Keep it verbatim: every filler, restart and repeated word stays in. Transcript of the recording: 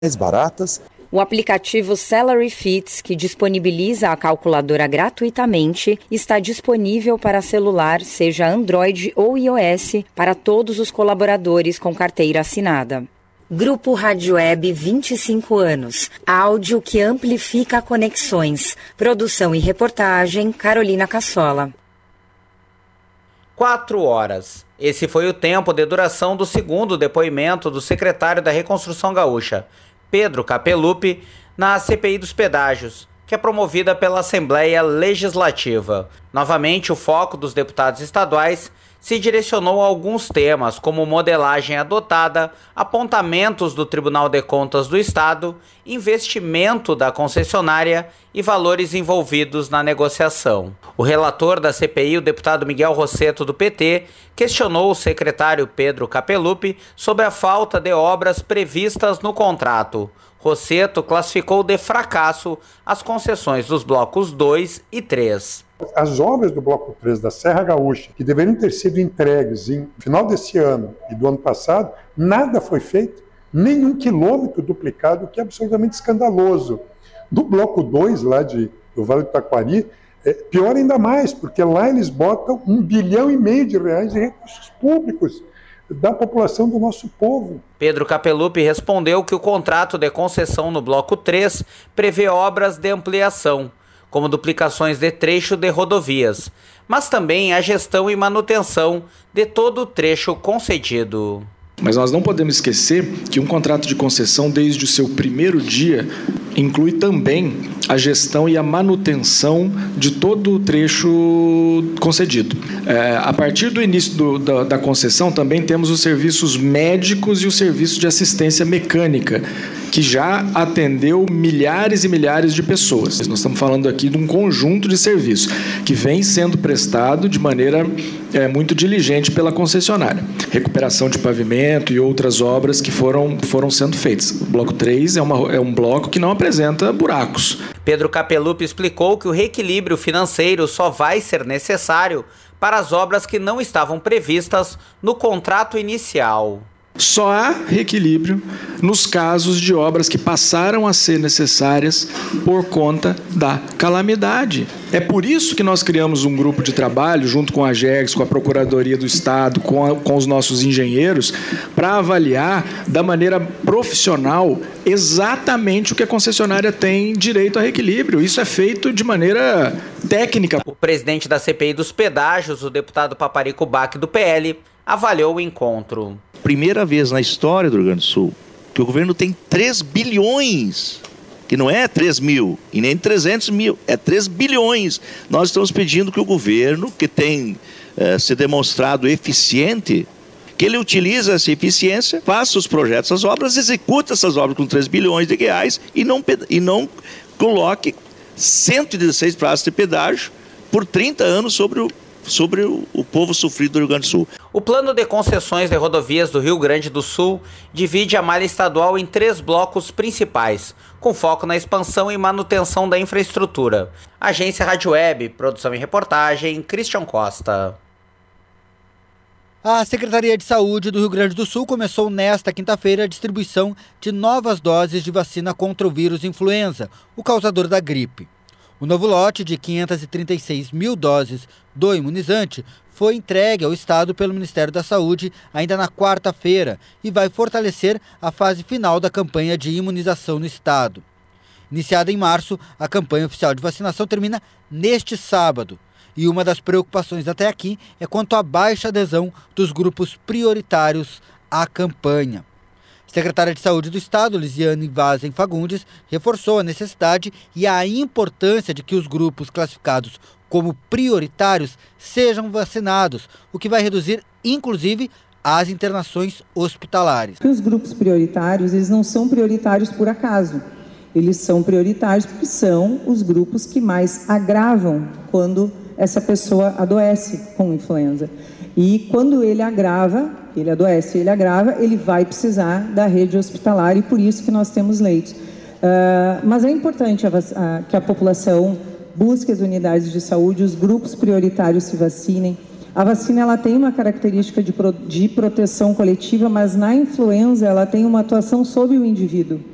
mais baratas. O aplicativo Salary Fits, que disponibiliza a calculadora gratuitamente, está disponível para celular, seja Android ou iOS, para todos os colaboradores com carteira assinada. Grupo Rádio Web, vinte e cinco anos. Áudio que amplifica conexões. Produção e reportagem, Carolina Cassola. Quatro horas. Esse foi o tempo de duração do segundo depoimento do secretário da Reconstrução Gaúcha, Pedro Capelupi, na C P I dos pedágios, que é promovida pela Assembleia Legislativa. Novamente, o foco dos deputados estaduais se direcionou a alguns temas, como modelagem adotada, apontamentos do Tribunal de Contas do Estado, investimento da concessionária e valores envolvidos na negociação. O relator da C P I, o deputado Miguel Rosseto, do P T, questionou o secretário Pedro Capelupi sobre a falta de obras previstas no contrato. Rosseto classificou de fracasso as concessões dos blocos dois e três. As obras do Bloco três da Serra Gaúcha, que deveriam ter sido entregues no final desse ano e do ano passado, nada foi feito, nenhum quilômetro duplicado, o que é absolutamente escandaloso. Do Bloco dois, lá de, do Vale do Taquari, é pior ainda mais, porque lá eles botam um bilhão e meio de reais de recursos públicos da população do nosso povo. Pedro Capelupi respondeu que o contrato de concessão no Bloco três prevê obras de ampliação, como duplicações de trecho de rodovias, mas também a gestão e manutenção de todo o trecho concedido. Mas nós não podemos esquecer que um contrato de concessão, desde o seu primeiro dia, inclui também a gestão e a manutenção de todo o trecho concedido. É, a partir do início do, da, da concessão, também temos os serviços médicos e o serviço de assistência mecânica, que já atendeu milhares e milhares de pessoas. Nós estamos falando aqui de um conjunto de serviços que vem sendo prestado de maneira é, muito diligente pela concessionária. Recuperação de pavimento e outras obras que foram, foram sendo feitas. O bloco três é, uma, é um bloco que não apresenta buracos. Pedro Capelupi explicou que o reequilíbrio financeiro só vai ser necessário para as obras que não estavam previstas no contrato inicial. Só há reequilíbrio nos casos de obras que passaram a ser necessárias por conta da calamidade. É por isso que nós criamos um grupo de trabalho, junto com a AGERGS, com a Procuradoria do Estado, com, a, com os nossos engenheiros, para avaliar da maneira profissional exatamente o que a concessionária tem direito a reequilíbrio. Isso é feito de maneira técnica. O presidente da C P I dos pedágios, o deputado Paparico Bach, do P L, avaliou o encontro. Primeira vez na história do Rio Grande do Sul que o governo tem três bilhões, que não é três mil e nem trezentos mil, é três bilhões. Nós estamos pedindo que o governo, que tem eh, se demonstrado eficiente, que ele utilize essa eficiência, faça os projetos, as obras, execute essas obras com três bilhões de reais e não, e não coloque cento e dezesseis praças de pedágio por trinta anos sobre o sobre o, o povo sofrido do Rio Grande do Sul. O plano de concessões de rodovias do Rio Grande do Sul divide a malha estadual em três blocos principais, com foco na expansão e manutenção da infraestrutura. Agência Rádio Web, produção e reportagem, Christian Costa. A Secretaria de Saúde do Rio Grande do Sul começou nesta quinta-feira a distribuição de novas doses de vacina contra o vírus influenza, o causador da gripe. O novo lote de quinhentas e trinta e seis mil doses do imunizante foi entregue ao Estado pelo Ministério da Saúde ainda na quarta-feira e vai fortalecer a fase final da campanha de imunização no Estado. Iniciada em março, a campanha oficial de vacinação termina neste sábado. E uma das preocupações até aqui é quanto à baixa adesão dos grupos prioritários à campanha. A secretária de Saúde do Estado, Lisiane Vazen Fagundes, reforçou a necessidade e a importância de que os grupos classificados como prioritários sejam vacinados, o que vai reduzir, inclusive, as internações hospitalares. Os grupos prioritários, eles não são prioritários por acaso. Eles são prioritários porque são os grupos que mais agravam quando essa pessoa adoece com influenza. E quando ele agrava, ele adoece, ele agrava, ele vai precisar da rede hospitalar e por isso que nós temos leitos. Uh, mas é importante a, a, que a população busque as unidades de saúde, os grupos prioritários se vacinem. A vacina ela tem uma característica de, pro, de proteção coletiva, mas na influenza ela tem uma atuação sobre o indivíduo.